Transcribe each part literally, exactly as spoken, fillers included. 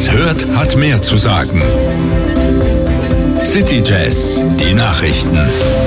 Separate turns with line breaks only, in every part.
es hört, hat mehr zu sagen. City Jazz, die Nachrichten.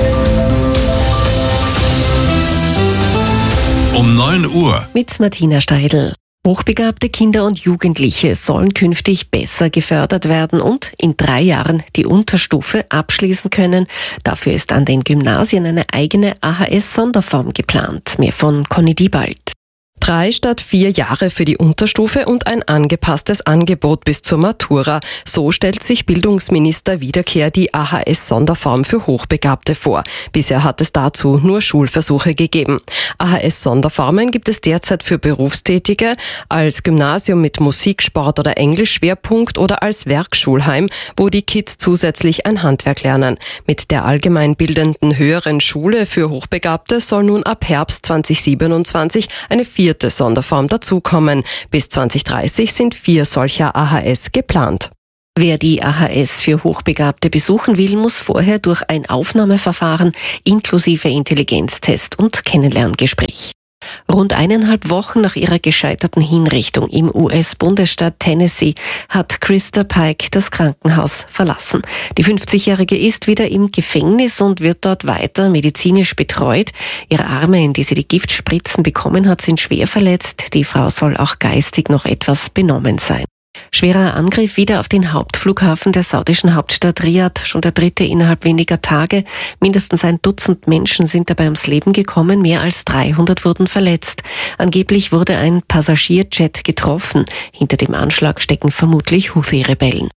Um neun Uhr.
Mit Martina Steidl. Hochbegabte Kinder und Jugendliche sollen künftig besser gefördert werden und in drei Jahren die Unterstufe abschließen können. Dafür ist an den Gymnasien eine eigene A H S-Sonderform geplant. Mehr von Conny Diebald.
Drei statt vier Jahre für die Unterstufe und ein angepasstes Angebot bis zur Matura. So stellt sich Bildungsminister Wiederkehr die A H S-Sonderform für Hochbegabte vor. Bisher hat es dazu nur Schulversuche gegeben. A H S-Sonderformen gibt es derzeit für Berufstätige, als Gymnasium mit Musik, Sport oder Englisch-Schwerpunkt oder als Werkschulheim, wo die Kids zusätzlich ein Handwerk lernen. Mit der allgemeinbildenden höheren Schule für Hochbegabte soll nun ab Herbst zweitausendsiebenundzwanzig eine vierte Sonderform dazukommen. Bis zwanzig dreißig sind vier solcher A H S geplant.
Wer die A H S für Hochbegabte besuchen will, muss vorher durch ein Aufnahmeverfahren inklusive Intelligenztest und Kennenlerngespräch. Rund eineinhalb Wochen nach ihrer gescheiterten Hinrichtung im U S-Bundesstaat Tennessee hat Krista Pike das Krankenhaus verlassen. Die fünfzigjährige ist wieder im Gefängnis und wird dort weiter medizinisch betreut. Ihre Arme, in die sie die Giftspritzen bekommen hat, sind schwer verletzt. Die Frau soll auch geistig noch etwas benommen sein. Schwerer Angriff wieder auf den Hauptflughafen der saudischen Hauptstadt Riad, schon der dritte innerhalb weniger Tage. Mindestens ein Dutzend Menschen sind dabei ums Leben gekommen, mehr als dreihundert wurden verletzt. Angeblich wurde ein Passagierjet getroffen. Hinter dem Anschlag stecken vermutlich Houthi-Rebellen.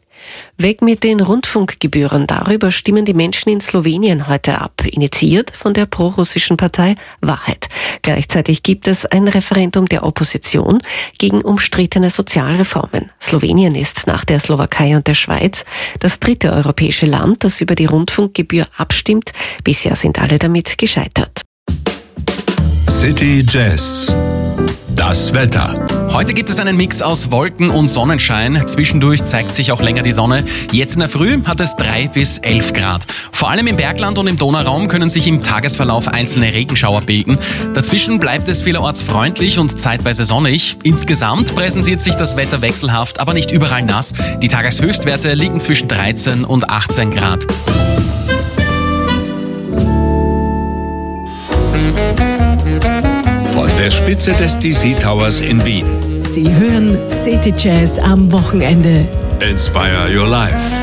Weg mit den Rundfunkgebühren. Darüber stimmen die Menschen in Slowenien heute ab, initiiert von der prorussischen Partei Wahrheit. Gleichzeitig gibt es ein Referendum der Opposition gegen umstrittene Sozialreformen. Slowenien ist nach der Slowakei und der Schweiz das dritte europäische Land, das über die Rundfunkgebühr abstimmt. Bisher sind alle damit gescheitert.
City Jazz. Das Wetter.
Heute gibt es einen Mix aus Wolken und Sonnenschein. Zwischendurch zeigt sich auch länger die Sonne. Jetzt in der Früh hat es drei bis elf Grad. Vor allem im Bergland und im Donauraum können sich im Tagesverlauf einzelne Regenschauer bilden. Dazwischen bleibt es vielerorts freundlich und zeitweise sonnig. Insgesamt präsentiert sich das Wetter wechselhaft, aber nicht überall nass. Die Tageshöchstwerte liegen zwischen dreizehn und achtzehn Grad.
Von der Spitze des D C Towers in Wien.
Sie hören City Jazz am Wochenende.
Inspire your life.